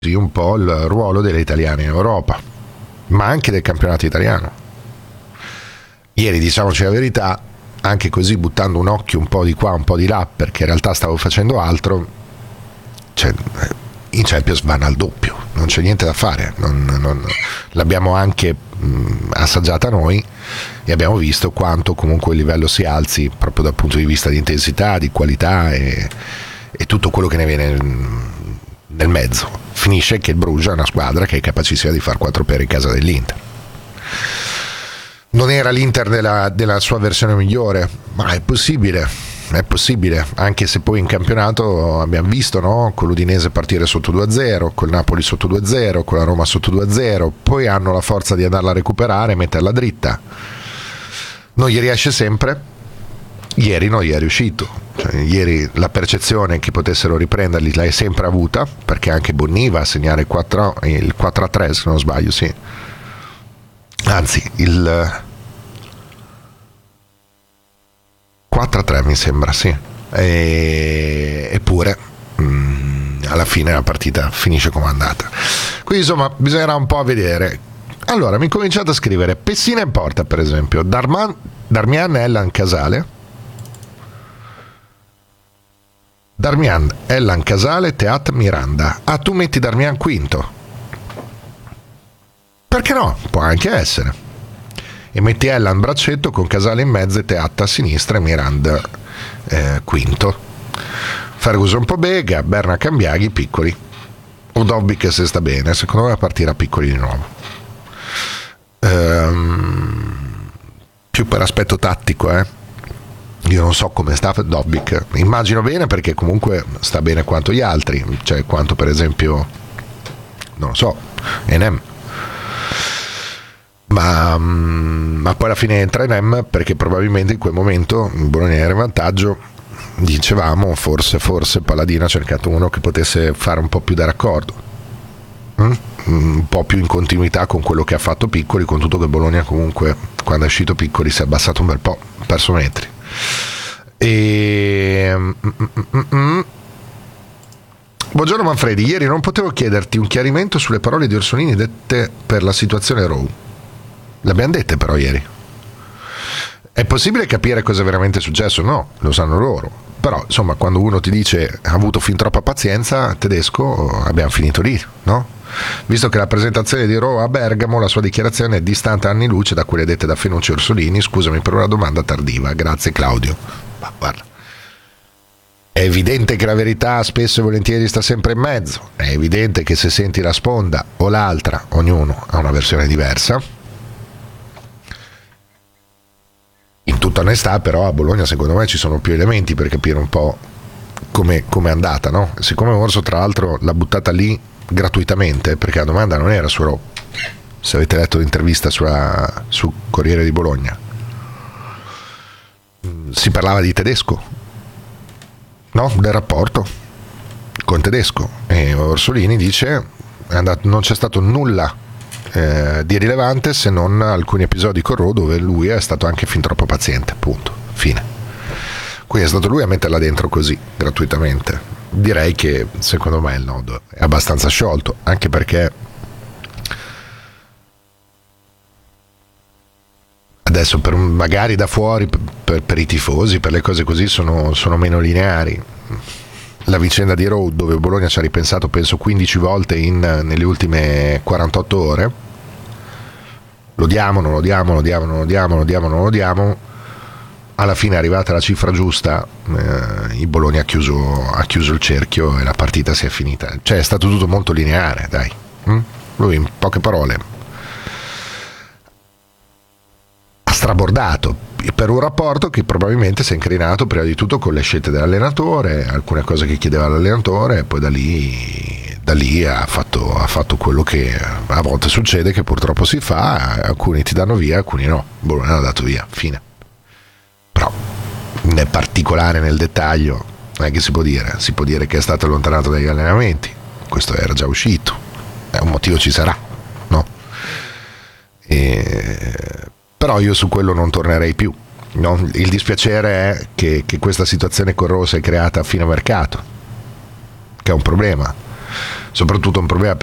un po' il ruolo delle italiane in Europa, ma anche del campionato italiano. Ieri, diciamoci la verità, anche così buttando un occhio un po' di qua, un po' di là, perché in realtà stavo facendo altro, cioè, in Champions vanno al doppio, non c'è niente da fare, l'abbiamo anche assaggiata noi e abbiamo visto quanto comunque il livello si alzi proprio dal punto di vista di intensità, di qualità e tutto quello che ne viene nel mezzo. Finisce che il Bruges è una squadra che è capacissima di far 4 pere in casa dell'Inter. Non era l'Inter della sua versione migliore, ma è possibile, anche se poi in campionato abbiamo visto, no? Con l'Udinese partire sotto 2-0, col Napoli sotto 2-0, con la Roma sotto 2-0, poi hanno la forza di andarla a recuperare e metterla dritta. Non gli riesce sempre, ieri non gli è riuscito, cioè, ieri la percezione che potessero riprenderli l'hai sempre avuta, perché anche Bonni va a segnare il 4-3 se non sbaglio, sì. Anzi, il 4-3 mi sembra, sì. Eppure alla fine la partita finisce come è andata. Quindi insomma bisognerà un po' vedere. Allora mi cominciate a scrivere Pessina in porta, per esempio, Darmian, Ellan, Casale, Darmian, Ellan, Casale, Teat, Miranda. Ah, tu metti Darmian quinto? Perché no? Può anche essere. E metti Ellan braccetto con Casale in mezzo e Teat a sinistra e Miranda quinto. Ferguson Pobega, Berna Cambiaghi piccoli. O Dobbik se sta bene, secondo me partirà piccoli di nuovo. Più per aspetto tattico, io non so come sta Dobbik, immagino bene perché comunque sta bene quanto gli altri, cioè quanto per esempio non lo so, Enem. Ma poi alla fine entra Enem perché probabilmente in quel momento il Bologna era in vantaggio, dicevamo forse Palladino ha cercato uno che potesse fare un po' più da raccordo, un po' più in continuità con quello che ha fatto Piccoli, con tutto che Bologna comunque quando è uscito Piccoli si è abbassato un bel po', ha perso metri. Buongiorno Manfredi, ieri non potevo chiederti un chiarimento sulle parole di Orsolini dette per la situazione Rowe. L'abbiamo dette però ieri. È possibile capire cosa è veramente successo? No, lo sanno loro. Però, insomma, quando uno ti dice ha avuto fin troppa pazienza, Tedesco, abbiamo finito lì, no? Visto che la presentazione di Rowe a Bergamo, la sua dichiarazione è distante anni luce da quelle dette da Fenucci e Orsolini, scusami per una domanda tardiva, grazie Claudio. Ma guarda, è evidente che la verità spesso e volentieri sta sempre in mezzo, è evidente che se senti la sponda o l'altra, ognuno ha una versione diversa. In tutta onestà però a Bologna secondo me ci sono più elementi per capire un po' come è andata, no? Siccome Orso tra l'altro l'ha buttata lì gratuitamente, perché la domanda non era su Rowe, se avete letto l'intervista sul Corriere di Bologna, si parlava di Tedesco, no? Del rapporto con Tedesco, e Orsolini dice non c'è stato nulla di rilevante se non alcuni episodi con Rowe dove lui è stato anche fin troppo paziente, punto, fine. Quindi è stato lui a metterla dentro così gratuitamente. Direi che secondo me il nodo è abbastanza sciolto, anche perché adesso magari da fuori per i tifosi, per le cose così sono meno lineari. La vicenda di Rowe, dove Bologna ci ha ripensato penso 15 volte nelle ultime 48 ore, lo diamo, non lo diamo, lo diamo, non lo diamo, lo diamo, non lo diamo, alla fine è arrivata la cifra giusta, il Bologna ha chiuso il cerchio e la partita si è finita, cioè è stato tutto molto lineare, dai. Lui in poche parole ha strabordato per un rapporto che probabilmente si è incrinato prima di tutto con le scelte dell'allenatore, alcune cose che chiedeva l'allenatore, e poi da lì ha fatto quello che a volte succede, che purtroppo si fa, alcuni ti danno via, alcuni no. Bologna l'ha dato via, fine. Però nel particolare, nel dettaglio, non è che si può dire che è stato allontanato dagli allenamenti, questo era già uscito, un motivo ci sarà, no? Però io su quello non tornerei più, no? Il dispiacere è che questa situazione con Rowe si è creata a fine mercato, che è un problema, soprattutto un problema